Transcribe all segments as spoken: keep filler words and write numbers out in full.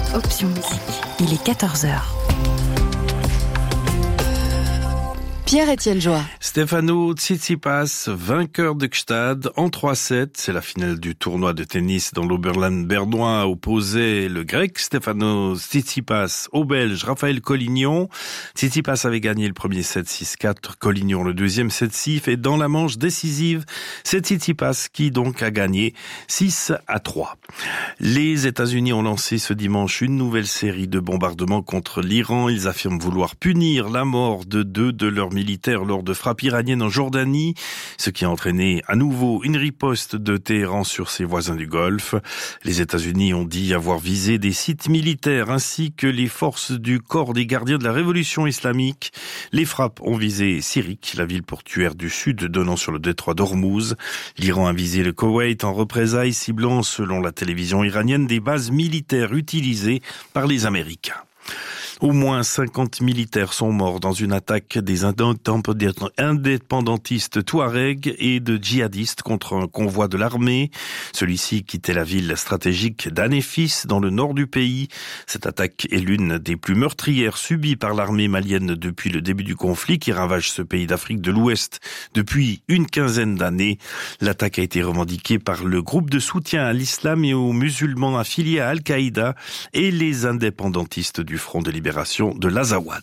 Option musique. Il est quatorze heures. Pierre-Étienne Joie. Stefano Tsitsipas, vainqueur de Gstad en trois sept. C'est la finale du tournoi de tennis dans l'Oberland bernois, opposé le grec Stefano Tsitsipas au belge Raphaël Collignon. Tsitsipas avait gagné le premier set six quatre, Collignon le deuxième sept six, et dans la manche décisive, c'est Tsitsipas qui donc a gagné six à trois. Les États-Unis ont lancé ce dimanche une nouvelle série de bombardements contre l'Iran. Ils affirment vouloir punir la mort de deux de leurs militaires lors de frappes iraniennes en Jordanie, ce qui a entraîné à nouveau une riposte de Téhéran sur ses voisins du Golfe. Les États-Unis ont dit avoir visé des sites militaires ainsi que les forces du corps des gardiens de la révolution islamique. Les frappes ont visé Sirik, la ville portuaire du sud donnant sur le détroit d'Ormuz. L'Iran a visé le Koweït en représailles, ciblant, selon la télévision iranienne, des bases militaires utilisées par les Américains. Au moins cinquante militaires sont morts dans une attaque des indépendantistes touaregs et de djihadistes contre un convoi de l'armée. Celui-ci quittait la ville stratégique d'Anéfis dans le nord du pays. Cette attaque est l'une des plus meurtrières subies par l'armée malienne depuis le début du conflit qui ravage ce pays d'Afrique de l'Ouest depuis une quinzaine d'années. L'attaque a été revendiquée par le groupe de soutien à l'islam et aux musulmans affiliés à Al-Qaïda et les indépendantistes du Front de libération de l'Azawad.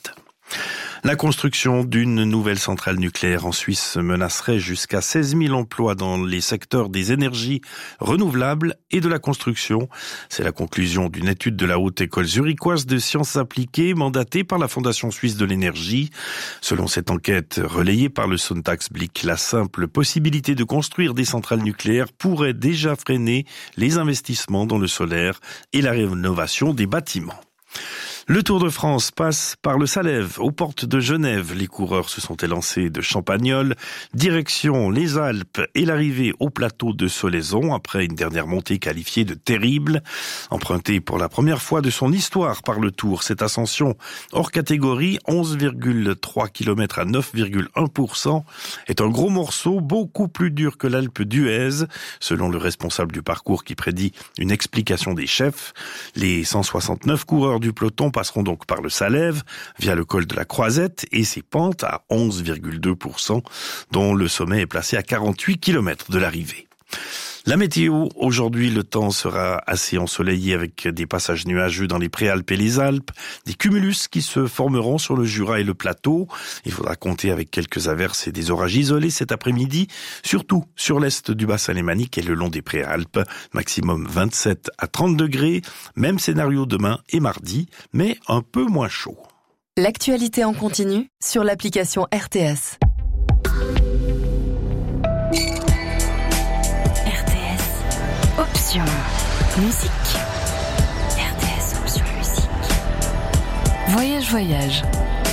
La construction d'une nouvelle centrale nucléaire en Suisse menacerait jusqu'à seize mille emplois dans les secteurs des énergies renouvelables et de la construction. C'est la conclusion d'une étude de la Haute École zurichoise de sciences appliquées mandatée par la Fondation suisse de l'énergie. Selon cette enquête relayée par le Sonntagsblick, la simple possibilité de construire des centrales nucléaires pourrait déjà freiner les investissements dans le solaire et la rénovation des bâtiments. Le Tour de France passe par le Salève, aux portes de Genève. Les coureurs se sont élancés de Champagnole, direction les Alpes et l'arrivée au plateau de Solaizon après une dernière montée qualifiée de terrible. Empruntée pour la première fois de son histoire par le Tour, cette ascension hors catégorie, onze virgule trois kilomètres à neuf virgule un pour cent, est un gros morceau beaucoup plus dur que l'Alpe d'Huez, selon le responsable du parcours qui prédit une explication des chefs. Les cent soixante-neuf coureurs du peloton passeront donc par le Salève via le col de la Croisette et ses pentes à onze virgule deux pour cent, dont le sommet est placé à quarante-huit kilomètres de l'arrivée. La météo, aujourd'hui le temps sera assez ensoleillé avec des passages nuageux dans les Préalpes et les Alpes, des cumulus qui se formeront sur le Jura et le plateau. Il faudra compter avec quelques averses et des orages isolés cet après-midi, surtout sur l'est du bassin lémanique et le long des Préalpes. Maximum vingt-sept à trente degrés, même scénario demain et mardi, mais un peu moins chaud. L'actualité en continu sur l'application R T S. Option musique. R T S Option musique. Voyage, voyage.